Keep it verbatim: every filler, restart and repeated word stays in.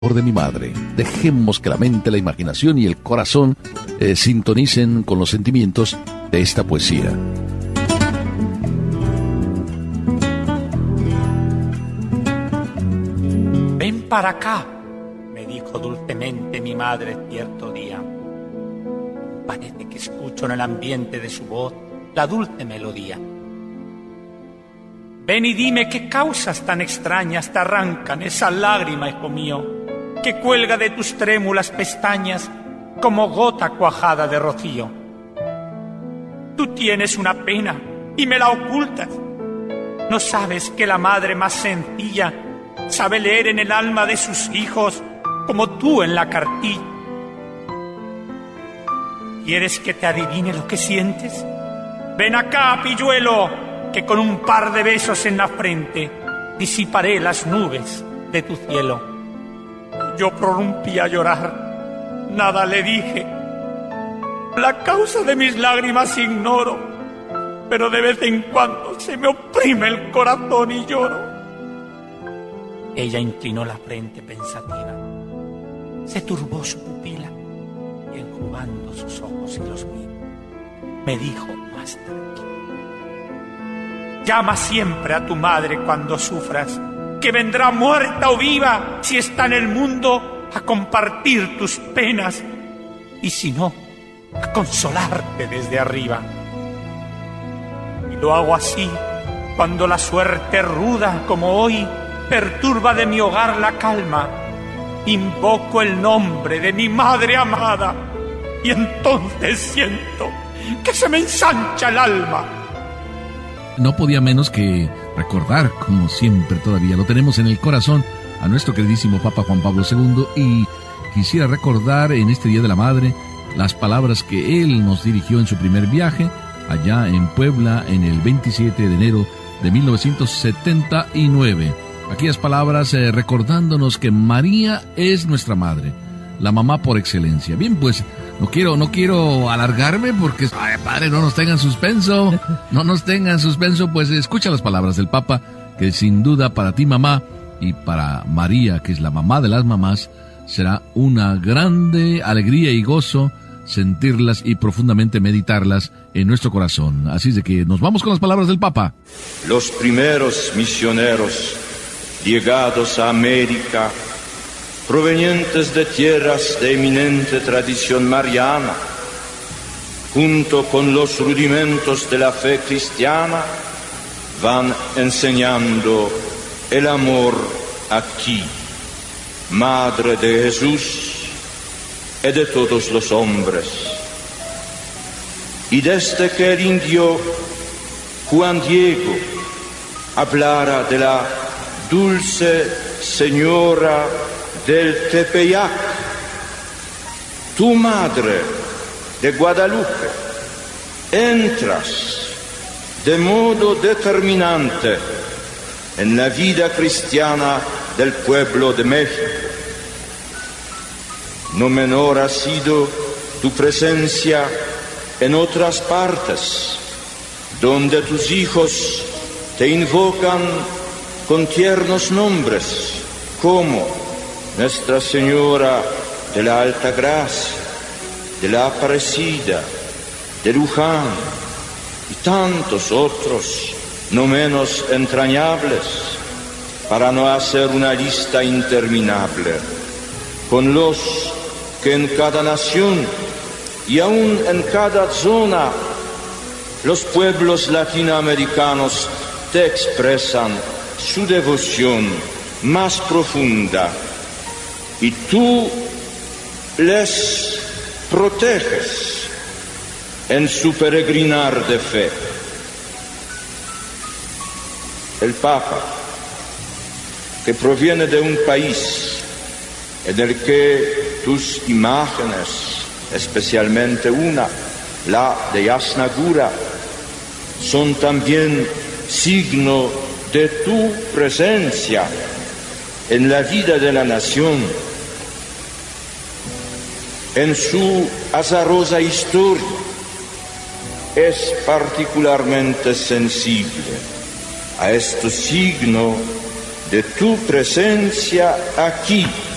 de mi madre. Dejemos que la mente, la imaginación y el corazón eh, sintonicen con los sentimientos de esta poesía. Ven para acá, me dijo dulcemente mi madre cierto día. Parece que escucho en el ambiente de su voz la dulce melodía. Ven y dime qué causas tan extrañas te arrancan esa lágrima, hijo mío, que cuelga de tus trémulas pestañas como gota cuajada de rocío. Tú tienes una pena y me la ocultas. ¿No sabes que la madre más sencilla sabe leer en el alma de sus hijos como tú en la cartilla? ¿Quieres que te adivine lo que sientes? Ven acá, pilluelo, que con un par de besos en la frente disiparé las nubes de tu cielo. Yo prorrumpí a llorar, nada le dije. La causa de mis lágrimas ignoro, pero de vez en cuando se me oprime el corazón y lloro. Ella inclinó la frente pensativa, se turbó su pupila y enjugando sus ojos y los míos, me dijo más tranquilo: llama siempre a tu madre cuando sufras, que vendrá muerta o viva si está en el mundo a compartir tus penas y si no, a consolarte desde arriba. Y lo hago así cuando la suerte ruda como hoy perturba de mi hogar la calma. Invoco el nombre de mi madre amada y entonces siento que se me ensancha el alma. No podía menos que recordar, como siempre todavía lo tenemos en el corazón, a nuestro queridísimo Papa Juan Pablo segundo, y quisiera recordar en este Día de la Madre las palabras que él nos dirigió en su primer viaje allá en Puebla en el veintisiete de enero de mil novecientos setenta y nueve. Aquellas palabras eh, recordándonos que María es nuestra madre, la mamá por excelencia. Bien, pues no quiero, no quiero alargarme porque, ay, padre, no nos tengan suspenso, no nos tengan suspenso, pues escucha las palabras del Papa, que sin duda para ti, mamá, y para María, que es la mamá de las mamás, será una grande alegría y gozo sentirlas y profundamente meditarlas en nuestro corazón. Así es de que nos vamos con las palabras del Papa. Los primeros misioneros llegados a América, provenientes de tierras de eminente tradición mariana, junto con los rudimentos de la fe cristiana, van enseñando el amor aquí, Madre de Jesús y de todos los hombres. Y desde que el indio Juan Diego hablara de la dulce Señora del Tepeyac, tu madre de Guadalupe, entras de modo determinante en la vida cristiana del pueblo de México. No menor ha sido tu presencia en otras partes, donde tus hijos te invocan con tiernos nombres, como Nuestra Señora de la Alta Gracia, de la Aparecida, de Luján y tantos otros no menos entrañables, para no hacer una lista interminable, con los que en cada nación y aún en cada zona los pueblos latinoamericanos te expresan su devoción más profunda y tú les proteges en su peregrinar de fe. El Papa, que proviene de un país en el que tus imágenes, especialmente una, la de Yasna Gura, son también signo de tu presencia en la vida de la nación, en su azarosa historia, es particularmente sensible a este signo de tu presencia aquí